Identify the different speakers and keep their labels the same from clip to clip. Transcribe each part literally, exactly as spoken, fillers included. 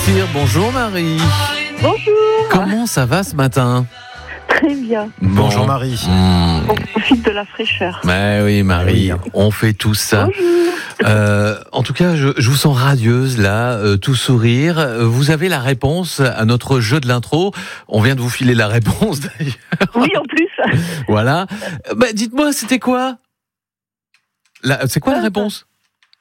Speaker 1: Saint-Cyr. Bonjour Marie.
Speaker 2: Bonjour.
Speaker 1: Comment ça va ce matin ?
Speaker 2: Très bien.
Speaker 1: Bon.
Speaker 3: Bonjour Marie.
Speaker 1: Mmh.
Speaker 2: On profite de la fraîcheur.
Speaker 1: Mais oui Marie,
Speaker 3: Oui.
Speaker 1: on fait tout ça.
Speaker 2: Bonjour.
Speaker 1: Euh, en tout cas, je, je vous sens radieuse là, euh, tout sourire. Euh, Vous avez la réponse à notre jeu de l'intro. On vient de vous filer la réponse d'ailleurs.
Speaker 2: Oui, en plus.
Speaker 1: Voilà. Euh, bah, dites-moi, c'était quoi ? La- C'est quoi la réponse ?
Speaker 2: Comment ?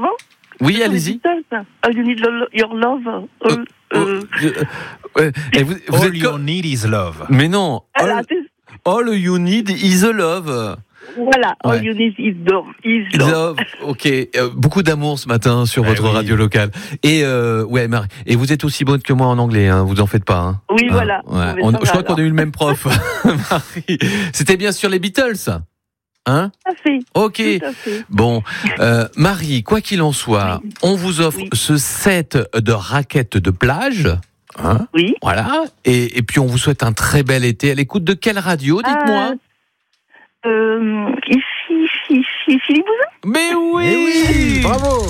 Speaker 1: Oui, allez-y.
Speaker 2: Oh, you need lo- your love. Euh,
Speaker 1: Euh,
Speaker 2: euh,
Speaker 1: Euh, euh, et vous, vous
Speaker 3: All
Speaker 1: êtes
Speaker 3: you
Speaker 1: co-
Speaker 3: need is love.
Speaker 1: Mais non.
Speaker 2: elle a
Speaker 1: All,
Speaker 2: des-
Speaker 1: all you need is a love.
Speaker 2: Voilà.
Speaker 1: Ouais.
Speaker 2: All you need is love. Is love.
Speaker 1: Love, ok. Euh, beaucoup d'amour ce matin sur
Speaker 3: Eh
Speaker 1: votre
Speaker 3: oui.
Speaker 1: radio locale. Et euh, ouais, Marie. Et vous êtes aussi bonne que moi en anglais, hein, vous en faites pas. Hein.
Speaker 2: Oui,
Speaker 1: Hein,
Speaker 2: voilà.
Speaker 1: ouais.
Speaker 2: Mais
Speaker 1: On-
Speaker 2: ça
Speaker 1: je
Speaker 2: va,
Speaker 1: crois qu'on a
Speaker 2: alors.
Speaker 1: eu le même prof. Marie. C'était bien sûr les Beatles, hein ?
Speaker 2: Tout à fait.
Speaker 1: Ok.
Speaker 2: Tout à fait.
Speaker 1: Bon, euh, Marie, quoi qu'il en soit,
Speaker 2: Oui.
Speaker 1: on vous offre
Speaker 2: Oui.
Speaker 1: ce set de raquettes de plage. Hein,
Speaker 2: Oui.
Speaker 1: voilà. Et, et puis on vous souhaite un très bel été. À l'écoute de quelle radio, dites-moi ?
Speaker 2: Euh, euh, ici, ici, ici, ici, Limousin.
Speaker 1: Mais oui,
Speaker 3: Eh oui, bravo.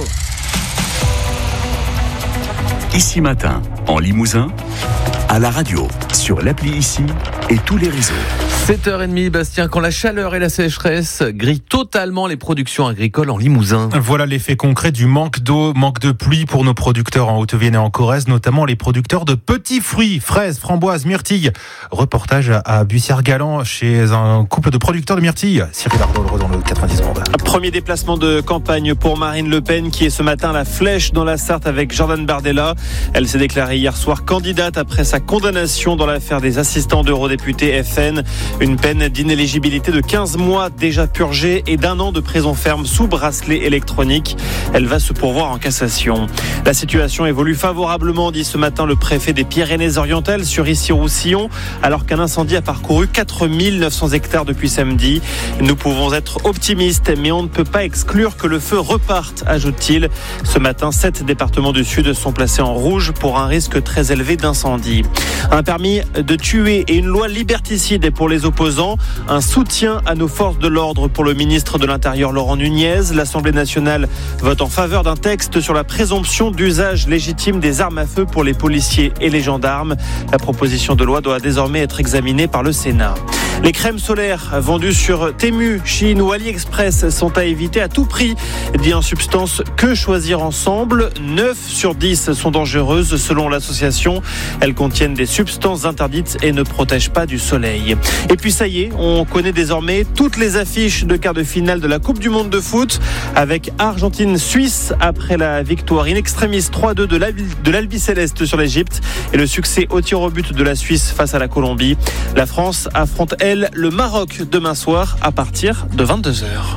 Speaker 4: Ici Matin, en Limousin, à la radio, sur l'appli Ici et tous les réseaux.
Speaker 1: sept heures trente, Bastien, quand la chaleur et la sécheresse grillent totalement les productions agricoles en Limousin.
Speaker 3: Voilà l'effet concret du manque d'eau, manque de pluie pour nos producteurs en Haute-Vienne et en Corrèze, notamment les producteurs de petits fruits, fraises, framboises, myrtilles. Reportage à Bussière-Galant chez un couple de producteurs de myrtilles. Cyril Ardol dans le quatre-vingt-dix secondes.
Speaker 5: Premier déplacement de campagne pour Marine Le Pen qui est ce matin à la Flèche dans la Sarthe avec Jordan Bardella. Elle s'est déclarée hier soir candidate après sa condamnation dans l'affaire des assistants d'eurodéputés F N. Une peine d'inéligibilité de quinze mois déjà purgée et d'un an de prison ferme sous bracelet électronique. Elle va se pourvoir en cassation. La situation évolue favorablement, dit ce matin le préfet des Pyrénées-Orientales sur Issy-Roussillon, alors qu'un incendie a parcouru quatre mille neuf cents hectares depuis samedi. Nous pouvons être optimistes, mais on ne peut pas exclure que le feu reparte, ajoute-t-il. Ce matin, sept départements du Sud sont placés en rouge pour un risque très élevé d'incendie. Un permis de tuer et une loi liberticide pour les opposants. Un soutien à nos forces de l'ordre pour le ministre de l'Intérieur Laurent Nunez. L'Assemblée nationale vote en faveur d'un texte sur la présomption d'usage légitime des armes à feu pour les policiers et les gendarmes. La proposition de loi doit désormais être examinée par le Sénat. Les crèmes solaires vendues sur Temu, Chine ou AliExpress sont à éviter à tout prix, dit en substance Que Choisir Ensemble. neuf sur dix sont dangereuses selon l'association. Elles contiennent des substances interdites et ne protègent pas du soleil. Et puis ça y est, on connaît désormais toutes les affiches de quart de finale de la Coupe du Monde de foot avec Argentine-Suisse après la victoire in extremis trois à deux de l'Albi, de l'Albi Céleste sur l'Égypte et le succès au tir au but de la Suisse face à la Colombie. La France affronte, elle, le Maroc demain soir à partir de vingt-deux heures.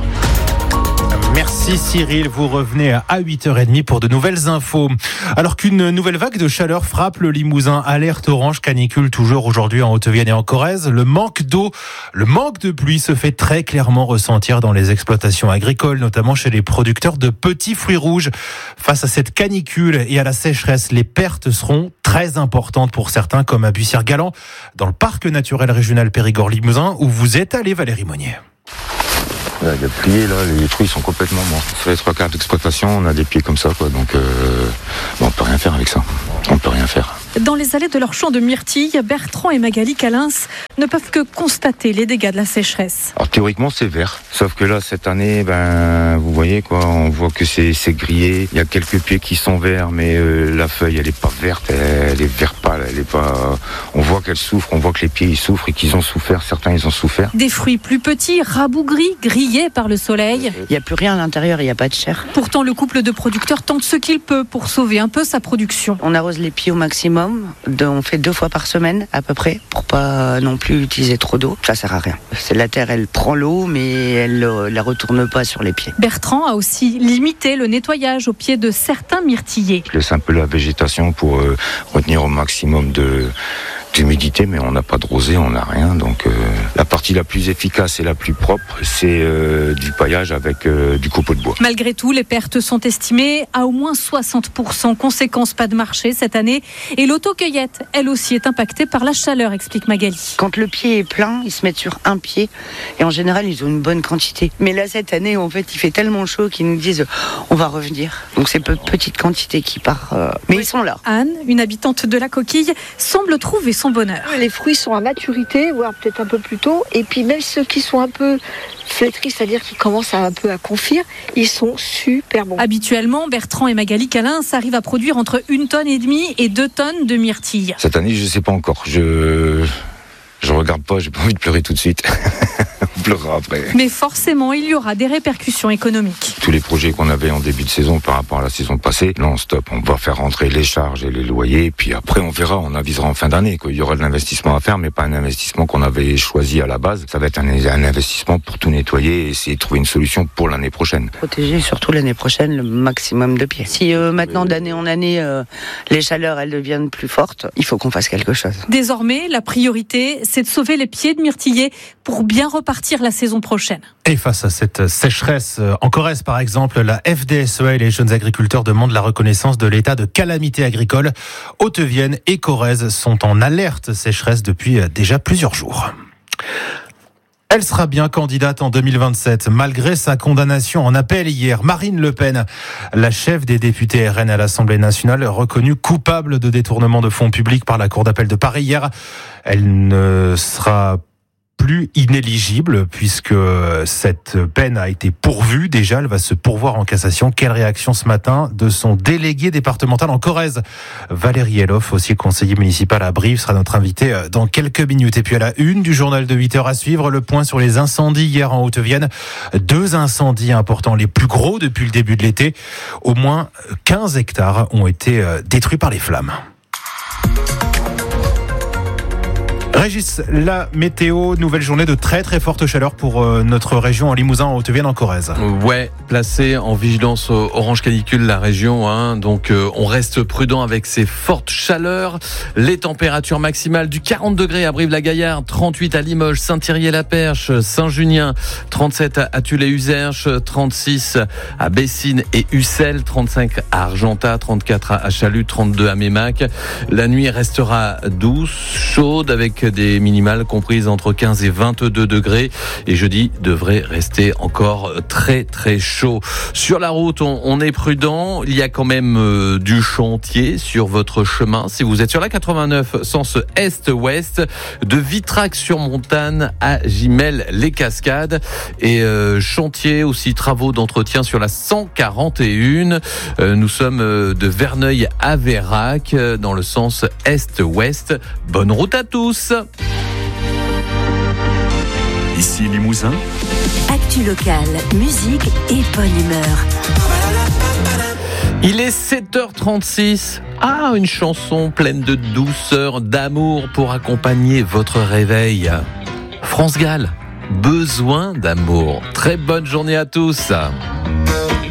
Speaker 3: Merci Cyril, vous revenez à huit heures trente pour de nouvelles infos. Alors qu'une nouvelle vague de chaleur frappe le Limousin, alerte orange canicule toujours aujourd'hui en Haute-Vienne et en Corrèze. Le manque d'eau, le manque de pluie se fait très clairement ressentir dans les exploitations agricoles, notamment chez les producteurs de petits fruits rouges. Face à cette canicule et à la sécheresse, les pertes seront très importantes pour certains, comme à Bussière-Galant, dans le parc naturel régional Périgord-Limousin, où vous êtes allé, Valérie Monnier.
Speaker 6: Là, il y a plié, là, les fruits sont complètement morts. Sur les trois quarts d'exploitation, on a des pieds comme ça, quoi. Donc, euh, bon, on peut rien faire avec ça. On peut rien faire.
Speaker 7: Dans les allées de leur champ de myrtilles, Bertrand et Magali Calins ne peuvent que constater les dégâts de la sécheresse.
Speaker 6: Alors, théoriquement, c'est vert. Sauf que là, cette année, ben, vous voyez, quoi, on voit que c'est, c'est grillé. Il y a quelques pieds qui sont verts, mais euh, la feuille, elle est pas verte, elle, elle est vert pâle, elle est pas, on voit qu'elle souffre, on voit que les pieds, ils souffrent et qu'ils ont souffert. Certains, ils ont souffert.
Speaker 7: Des fruits plus petits, rabougris, grillés par le soleil.
Speaker 8: Il n'y a plus rien à l'intérieur, il n'y a pas de chair.
Speaker 7: Pourtant, le couple de producteurs tente ce qu'il peut pour sauver un peu sa production.
Speaker 8: On arrose les pieds au maximum, on fait deux fois par semaine à peu près, pour pas non plus utiliser trop d'eau. Ça sert à rien. C'est la terre, elle prend l'eau, mais elle ne la retourne pas sur les pieds.
Speaker 7: Bertrand a aussi limité le nettoyage au pied de certains myrtillers.
Speaker 6: Je laisse un peu la végétation pour euh, retenir au maximum de d'humidité, mais on n'a pas de rosée, on n'a rien. Donc euh, la partie la plus efficace et la plus propre, c'est euh, du paillage avec euh, du copeau de bois.
Speaker 7: Malgré tout, les pertes sont estimées à au moins soixante pour cent. Conséquence, pas de marché cette année. Et l'autocueillette, elle aussi, est impactée par la chaleur, explique Magali.
Speaker 8: Quand le pied est plein, ils se mettent sur un pied et en général, ils ont une bonne quantité. Mais là, cette année, en fait, il fait tellement chaud qu'ils nous disent on va revenir. Donc c'est peu petite quantité qui part, euh, mais ils sont là.
Speaker 7: Anne, une habitante de la Coquille, semble trouver son bonheur.
Speaker 9: Les fruits sont à maturité, voire peut-être un peu plus tôt. Et puis même ceux qui sont un peu flétris, c'est-à-dire qui commencent à un peu à confire, ils sont super bons.
Speaker 7: Habituellement, Bertrand et Magali Calins arrivent à produire entre une tonne et demie et deux tonnes de myrtilles.
Speaker 6: Cette année, je sais pas encore. Je je regarde pas, j'ai pas envie de pleurer tout de suite. On pleurera après.
Speaker 7: Mais forcément, il y aura des répercussions économiques.
Speaker 6: Tous les projets qu'on avait en début de saison par rapport à la saison passée, non, stop, on va faire rentrer les charges et les loyers, puis après on verra, on avisera en fin d'année, quoi. Il y aura de l'investissement à faire, mais pas un investissement qu'on avait choisi à la base. Ça va être un, un investissement pour tout nettoyer et essayer de trouver une solution pour l'année prochaine.
Speaker 8: Protéger surtout l'année prochaine le maximum de pieds. Si euh, maintenant d'année en année, euh, les chaleurs elles deviennent plus fortes, il faut qu'on fasse quelque chose.
Speaker 7: Désormais, la priorité, c'est de sauver les pieds de myrtillers pour bien repartir la saison prochaine.
Speaker 3: Et face à cette sécheresse en Corrèze, par exemple, la F D S E A et les jeunes agriculteurs demandent la reconnaissance de l'état de calamité agricole. Haute-Vienne et Corrèze sont en alerte sécheresse depuis déjà plusieurs jours. Elle sera bien candidate en deux mille vingt-sept, malgré sa condamnation en appel hier. Marine Le Pen, la chef des députés R N à l'Assemblée nationale, reconnue coupable de détournement de fonds publics par la Cour d'appel de Paris hier. Elle ne sera plus inéligible puisque cette peine a été pourvue. Déjà, elle va se pourvoir en cassation. Quelle réaction ce matin de son délégué départemental en Corrèze, Valérie Eloff, aussi conseiller municipal à Brive, sera notre invité dans quelques minutes. Et puis à la une du journal de huit heures à suivre, le point sur les incendies hier en Haute-Vienne. Deux incendies importants, les plus gros depuis le début de l'été. Au moins quinze hectares ont été détruits par les flammes. Régis, la météo, nouvelle journée de très très forte chaleur pour euh, notre région en Limousin, en Haute-Vienne, en Corrèze.
Speaker 1: Ouais, placé en vigilance orange canicule la région, hein, donc euh, on reste prudent avec ces fortes chaleurs. Les températures maximales du quarante degrés à Brive-la-Gaillarde, trente-huit à Limoges, Saint-Thierry-la-Perche, Saint-Junien, trente-sept à Tulle-et-Uzerche, trente-six à Bessines et Ussel, trente-cinq à Argentat, trente-quatre à Chalut, trente-deux à Mémac. La nuit restera douce, chaude avec des minimales comprises entre quinze et vingt-deux degrés et jeudi devrait rester encore très très chaud. Sur la route, on, on est prudent. Il y a quand même euh, du chantier sur votre chemin. Si vous êtes sur la quatre-vingt-neuf, sens est-ouest, de Vitrac-sur-Montagne à Gimel-les-Cascades et euh, chantier aussi, travaux d'entretien sur la cent quarante et un. Euh, nous sommes euh, de Verneuil à Vérac euh, dans le sens est-ouest. Bonne route à tous.
Speaker 4: Ici Limousin.
Speaker 10: Actu locale, musique et bonne humeur.
Speaker 1: Il est sept heures trente-six. Ah, une chanson pleine de douceur, d'amour pour accompagner votre réveil. France Gall, besoin d'amour. Très bonne journée à tous.